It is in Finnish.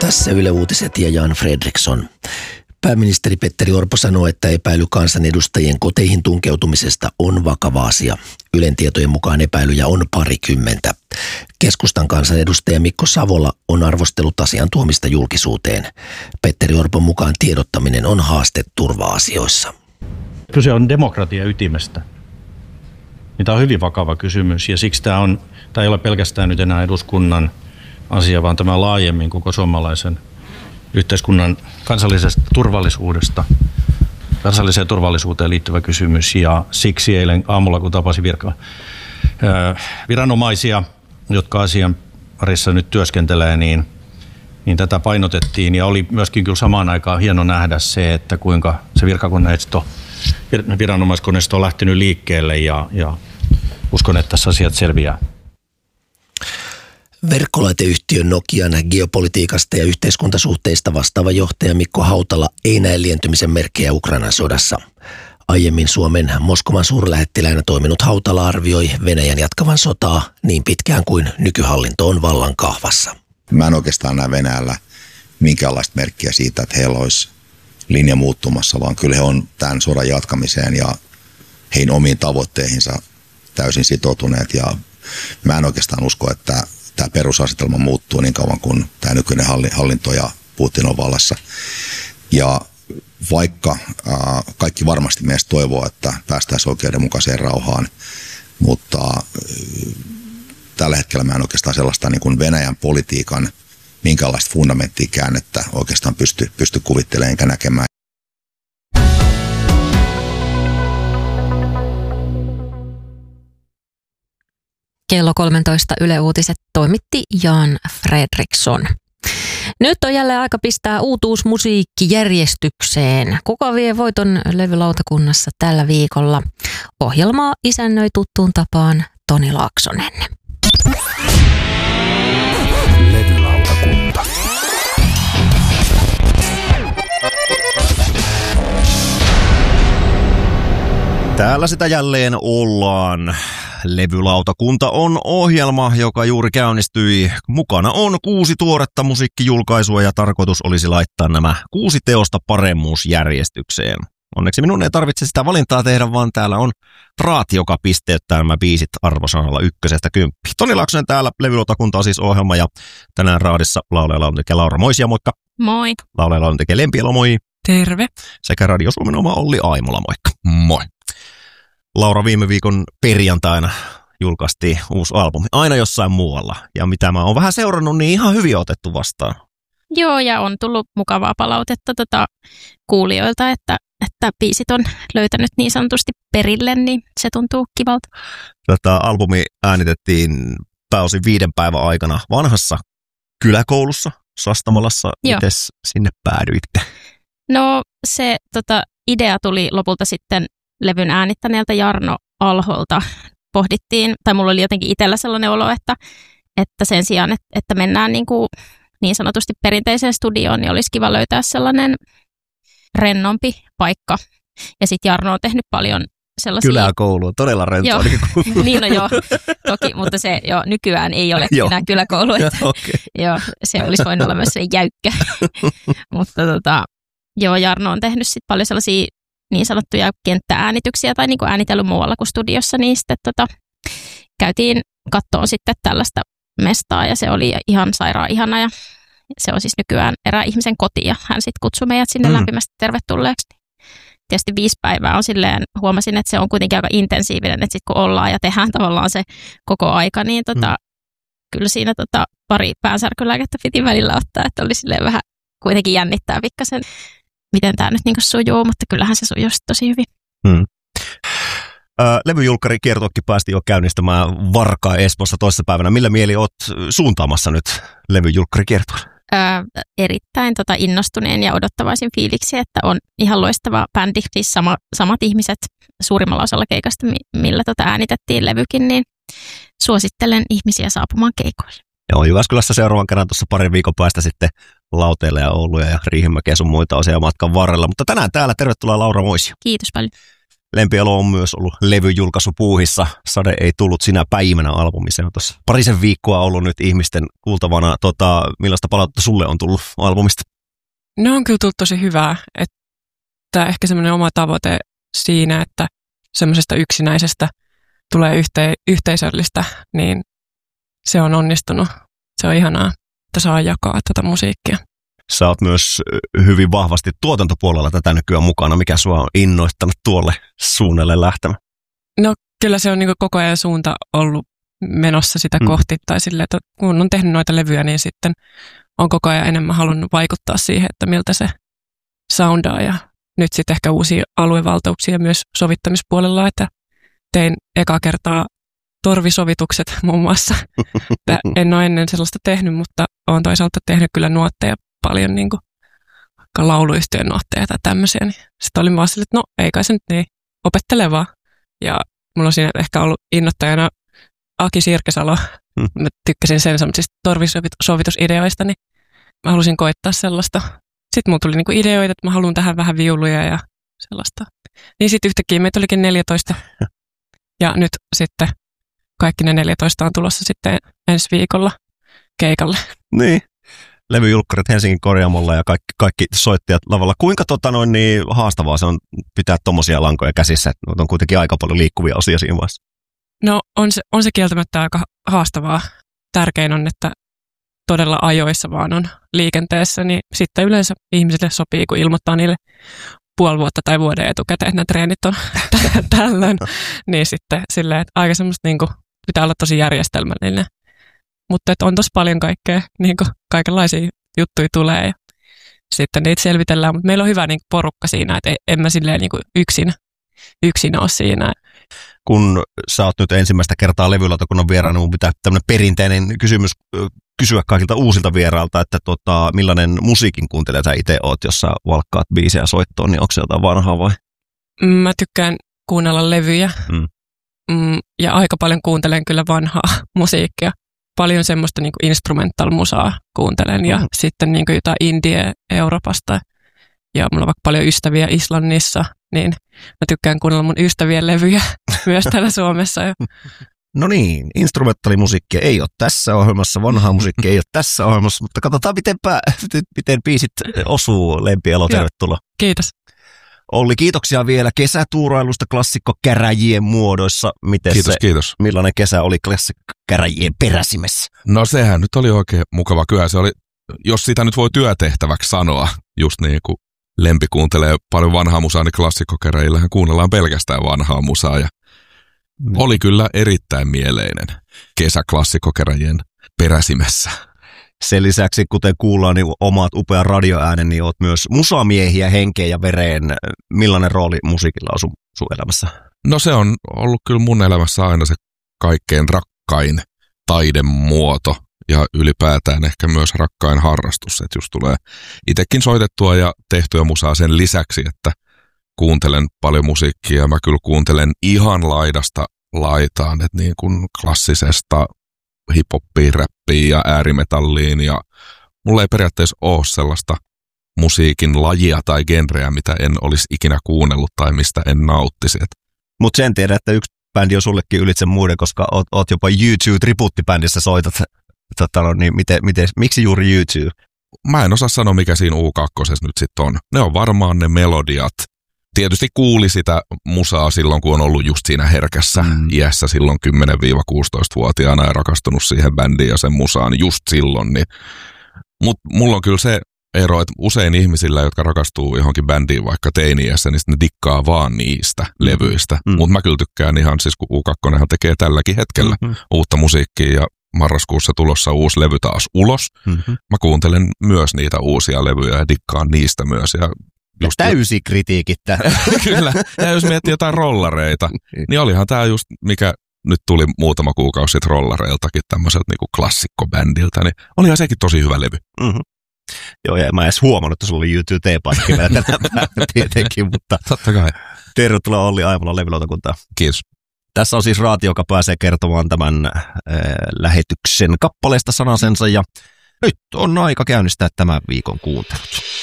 Tässä Yle Uutiset ja Jan Fredriksson. Pääministeri Petteri Orpo sanoo, että epäily kansanedustajien koteihin tunkeutumisesta on vakava asia. Ylen tietojen mukaan epäilyjä on 20. Keskustan kansanedustaja Mikko Savola on arvostellut asian tuomista julkisuuteen. Petteri Orpon mukaan tiedottaminen on haaste turva-asioissa. Kyse on demokratian ytimestä. Tämä on hyvin vakava kysymys ja siksi tämä ei ole pelkästään nyt enää eduskunnan asia, vaan tämä laajemmin koko suomalaisen yhteiskunnan kansallisesta turvallisuudesta, kansalliseen turvallisuuteen liittyvä kysymys. Ja siksi eilen aamulla, kun tapasin viranomaisia, jotka asian parissa nyt työskentelee, niin tätä painotettiin. Ja oli myöskin kyllä samaan aikaan hieno nähdä se, että kuinka se viranomaiskoneisto on lähtenyt liikkeelle ja uskon, että tässä asiat selviää. Verkkolaiteyhtiön Nokian geopolitiikasta ja yhteiskuntasuhteista vastaava johtaja Mikko Hautala ei näe lientymisen merkkejä Ukrainan sodassa. Aiemmin Suomen Moskovan suurlähettiläänä toiminut Hautala arvioi Venäjän jatkavan sotaa niin pitkään kuin nykyhallinto on vallan kahvassa. Mä en oikeastaan näe Venäjällä minkäänlaista merkkiä siitä, että heillä olisi linja muuttumassa, vaan kyllä he on tämän sodan jatkamiseen ja heidän omiin tavoitteihinsa täysin sitoutuneet. Ja mä en oikeastaan usko, että tämä perusasetelma muuttuu niin kauan kuin tämä nykyinen hallinto ja Putin on vallassa. Ja vaikka kaikki varmasti meistä toivoo, että päästäisiin oikeudenmukaiseen rauhaan, mutta tällä hetkellä mä en oikeastaan sellaista niin kuin Venäjän politiikan minkälaista fundamenttia käännettä oikeastaan pysty kuvittelemaan enkä näkemään. Kello 13 Yle Uutiset toimitti Jan Fredriksson. Nyt on jälleen aika pistää uutuusmusiikki järjestykseen. Kuka vie voiton levylautakunnassa tällä viikolla? Ohjelmaa isännöi tuttuun tapaan Toni Laaksonen. Levylautakunta. Täällä sitä jälleen ollaan. Levylautakunta on ohjelma, joka juuri käynnistyi. Mukana on 6 tuoretta musiikkijulkaisua ja tarkoitus olisi laittaa nämä 6 teosta paremmuusjärjestykseen. Onneksi minun ei tarvitse sitä valintaa tehdä, vaan täällä on Raat, joka pisteyttää nämä biisit arvosanalla 1–10. Toni Laaksonen täällä, Levylautakunta on siis ohjelma ja tänään Raadissa laulaja tekee Laura Moisia, moikka. Moi. Laulaja tekee Lempielo, moi. Terve. Sekä Radio Suomen oma Olli Aimola, moikka. Moi. Laura, viime viikon perjantaina julkaistiin uusi albumi, Aina jossain muualla. Ja mitä mä oon vähän seurannut, niin ihan hyvin otettu vastaan. Joo, ja on tullut mukavaa palautetta kuulijoilta, että biisit on löytänyt niin sanotusti perille, niin se tuntuu kivalta. Albumi äänitettiin pääosin 5 päivän aikana vanhassa kyläkoulussa Sastamalassa. Mites sinne päädyitte? No se idea tuli lopulta sitten levyn äänittäneeltä Jarno Alholta. Pohdittiin, tai mulla oli jotenkin itsellä sellainen olo, että sen sijaan, että mennään niin sanotusti perinteiseen studioon, niin olisi kiva löytää sellainen rennompi paikka. Ja sitten Jarno on tehnyt paljon sellaisia... Kyläkoulu on todella rentoa. Joo, niin no joo, toki, mutta se jo nykyään ei ole enää kyläkoulu. Joo, se olisi voinut olla myös se jäykkä. Mutta Jarno on tehnyt sitten paljon sellaisia niin sanottuja kenttääänityksiä tai niin kuin äänitellyt muualla kuin studiossa, niin sitten käytiin kattoon sitten tällaista mestaa ja se oli ihan sairaan ihana ja se on siis nykyään erään ihmisen koti ja hän sitten kutsui meidät sinne lämpimästi tervetulleeksi. Tietysti 5 päivää on silleen, huomasin, että se on kuitenkin aika intensiivinen, että sitten kun ollaan ja tehdään tavallaan se koko aika, niin kyllä siinä pari päänsärkylääkettä piti välillä ottaa, että oli silleen vähän kuitenkin jännittää pikkasen, miten tämä nyt niin sujuu, mutta kyllähän se sujuu tosi hyvin. Levyjulkkari kiertuekin päästi jo käynnistämään Varkaa Espoossa toisessa päivänä. Millä mieli olet suuntaamassa nyt levyjulkkari kiertueelle? Erittäin innostuneen ja odottavaisin fiiliksi, että on ihan loistava bändi, siis samat ihmiset suurimmalla osalla keikasta, millä äänitettiin levykin, niin suosittelen ihmisiä saapumaan keikoille. Joo, Jyväskylässä seuraavan kerran tuossa parin viikon päästä sitten Lauteille ja Ouluja ja Riihimäkeä sun muita osia matkan varrella. Mutta tänään täällä tervetuloa Laura Moisia. Kiitos paljon. Lempielo on myös ollut levyjulkaisupuuhissa. Sade ei tullut sinä päivänä -albumi. Se on tuossa parisen viikkoa ollut nyt ihmisten kuultavana. Millaista palautetta sulle on tullut albumista? No on kyllä tullut tosi hyvää. Että ehkä semmoinen oma tavoite siinä, että semmoisesta yksinäisestä tulee yhteisöllistä, niin se on onnistunut. Se on ihanaa, että saa jakaa tätä musiikkia. Sä oot myös hyvin vahvasti tuotantopuolella tätä nykyään mukana. Mikä sua on innoittanut tuolle suunnalle lähtemään? No kyllä se on niin kuin koko ajan suunta ollut menossa sitä kohti. Tai silleen, että kun on tehnyt noita levyjä, niin sitten on koko ajan enemmän halunnut vaikuttaa siihen, että miltä se soundaa. Ja nyt sitten ehkä uusia aluevaltauksia myös sovittamispuolella, että tein eka kertaa torvisovitukset muun muassa. En ole ennen sellaista tehnyt, mutta olen toisaalta tehnyt kyllä nuotteja paljon, niin kuin lauluyhtiön nuotteja tai tämmöisiä. Niin sitten olin vaan sille, että no ei kai se nyt niin, opettele vaan. Ja mulla on siinä ehkä ollut innoittajana Aki Sirkesalo. Mä tykkäsin sen semmoisista torvisovitusideoista, niin mä halusin koittaa sellaista. Sitten mulla tuli niinku ideoita, että mä haluan tähän vähän viuluja ja sellaista. Niin sitten yhtäkkiä meitä olikin 14. Ja nyt sitten kaikki ne 14 on tulossa sitten ensi viikolla keikalle. Niin. Levyjulkkarit Helsingin Korjaamolla ja kaikki soittajat lavalla. Kuinka niin haastavaa se on pitää tommosia lankoja käsissä? Että on kuitenkin aika paljon liikkuvia osia siinä vaiheessa. No on se kieltämättä aika haastavaa. Tärkein on, että todella ajoissa vaan on liikenteessä, niin sitten yleensä ihmisille sopii, kun ilmoittaa niille puoli vuotta tai vuoden etukäteen, että nämä treenit on tällöin. Niin sitten silleen, että aika semmoista niin kuin, pitää olla tosi järjestelmällinen. Mutta on tosi paljon kaikkea, niin kuin kaikenlaisia juttuja tulee ja sitten niitä selvitellään. Mutta meillä on hyvä niin kuin porukka siinä, että en mä silleen niin kuin yksin ole siinä. Kun sä oot nyt ensimmäistä kertaa levylautakunnan vieraana, mun pitää tämmöinen perinteinen kysymys kysyä kaikilta uusilta vierailta, että millainen musiikin kuuntelija sä itse oot, jos sä valkkaat biisejä soittoon, niin onko se jotain vanhaa vai? Mä tykkään kuunnella levyjä ja aika paljon kuuntelen kyllä vanhaa musiikkia. Paljon semmoista niin kuin instrumental-musaa kuuntelen ja sitten niin kuin jotain indie Euroopasta. Ja mulla on vaikka paljon ystäviä Islannissa, niin mä tykkään kuunnella mun ystävien levyjä myös täällä Suomessa. No niin, instrumentaalimusiikkia ei ole tässä ohjelmassa, vanhaa musiikkia ei ole tässä ohjelmassa, mutta katsotaan miten biisit osuu. Lempielo, tervetuloa. Kiitos. Olli, kiitoksia vielä kesätuurailusta klassikkokäräjien muodoissa. Kiitos. Millainen kesä oli klassikkokäräjien peräsimessä? No sehän nyt oli oikein mukava. Kyllä se oli, jos sitä nyt voi työtehtäväksi sanoa, just niin kuin Lempi kuuntelee paljon vanhaa musaa, niin klassikkokäräjillähän kuunnellaan pelkästään vanhaa musaa. Ja oli kyllä erittäin mieleinen kesä klassikkokäräjien peräsimessä. Sen lisäksi, kuten kuullaan, niin omat upean radioäänen, niin olet myös musamiehiä henkeen ja vereen. Millainen rooli musiikilla on sun elämässä? No se on ollut kyllä mun elämässä aina se kaikkein rakkain taidemuoto ja ylipäätään ehkä myös rakkain harrastus. Että just tulee itsekin soitettua ja tehtyä musaa sen lisäksi, että kuuntelen paljon musiikkia ja mä kyllä kuuntelen ihan laidasta laitaan, että niin kuin klassisesta hiphoppiin, räppiin ja äärimetalliin ja mulla ei periaatteessa ole sellaista musiikin lajia tai genreä, mitä en olisi ikinä kuunnellut tai mistä en nauttisi. Mutta sen tiedän, että yksi bändi on sullekin ylitse muiden, koska oot jopa YouTube-tribuuttibändissä soitat. Niin miksi juuri YouTube? Mä en osaa sanoa, mikä siinä U2 nyt sitten on. Ne on varmaan ne melodiat. Tietysti kuuli sitä musaa silloin, kun on ollut just siinä herkässä iässä silloin 10-16-vuotiaana ja rakastunut siihen bändiin ja sen musaan just silloin. Niin. Mutta mulla on kyllä se ero, että usein ihmisillä, jotka rakastuu johonkin bändiin vaikka teini-iässä, niin ne dikkaa vaan niistä levyistä. Mutta mä kyllä tykkään ihan, siis kun U2 tekee tälläkin hetkellä uutta musiikkia ja marraskuussa tulossa uusi levy taas ulos. Mä kuuntelen myös niitä uusia levyjä ja dikkaan niistä myös. Ja täysi kritiikittä. Kyllä. Ja jos miettii jotain rollareita, niin olihan tämä just, mikä nyt tuli muutama kuukausi sitten rollareiltakin tämmöiseltä niinku klassikkobändiltä, niin olihan sekin tosi hyvä levy. Joo, ja mä en edes huomannut, että sulla oli YouTube-teepaikki vielä tänä päivänä tietenkin, mutta totta kai. Tervetuloa Olli Aimola levylautakuntaan. Kiitos. Tässä on siis Raatio, joka pääsee kertomaan tämän lähetyksen kappaleesta sanasensa, ja nyt on aika käynnistää tämän viikon kuuntelut.